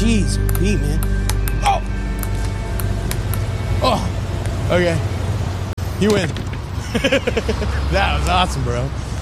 Jeez, me, man. Oh. Oh. Okay. You win. That was awesome, bro.